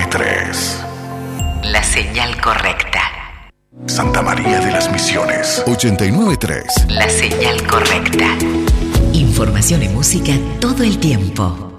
89.3. La señal correcta. Santa María de las Misiones. 89.3. La señal correcta. Información y música todo el tiempo.